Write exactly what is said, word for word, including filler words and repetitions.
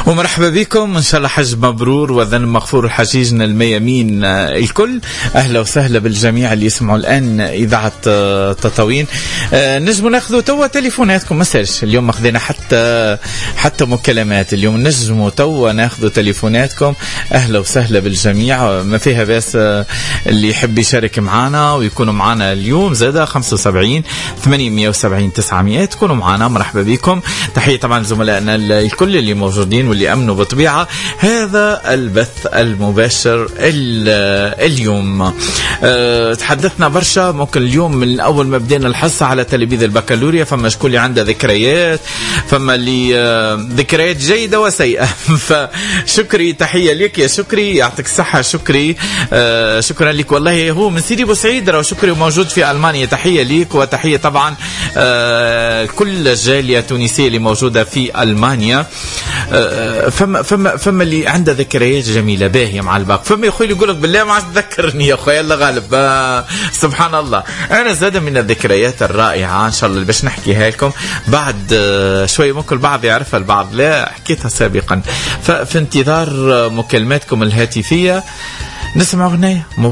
ومرحبا بكم، إن شاء الله حج مبرور وذنب مغفور الحجيجنا الميامين الكل. أهلا وسهلا بالجميع اللي يسمعوا الآن إذاعة تطاوين. نجموا ناخذوا توا تليفوناتكم، مساج اليوم ماخذنا حتى حتى مكالمات اليوم، نجموا توا ناخذوا تليفوناتكم. أهلا وسهلا بالجميع، ما فيها بس اللي يحب يشارك معنا ويكونوا معنا اليوم زادة خمسة وسبعين ثمانمية وسبعين تسعمية تكونوا معنا. مرحبا بكم، تحية طبعا زملائنا الكل اللي موجودين واللي أمنوا بطبيعة هذا البث المباشر اليوم. أه تحدثنا برشا، ممكن اليوم من أول ما بدينا الحصة على تلاميذ البكالوريا، فما شكون اللي عنده ذكريات، فما اللي أه ذكريات جيدة وسيئة. فشكري، تحية لك يا شكري، يعطيك الصحة شكري. أه شكرا لك والله. هو من سيدي بوسعيد راه شكري موجود في ألمانيا، تحية لك وتحية طبعا أه كل الجالية التونسية اللي موجودة في ألمانيا. أه فما فما فما اللي عنده ذكريات جميله باهيه مع الباقي، فما يا اخوي يقول لك بالله ما عاد تذكرني يا اخوي، يلا غالب. آه سبحان الله، انا زاد من الذكريات الرائعه ان شاء الله اللي باش نحكيها لكم بعد آه شوي. ممكن البعض يعرفها البعض لا، حكيتها سابقا. ففي انتظار مكالماتكم الهاتفيه نسمع اغنيه.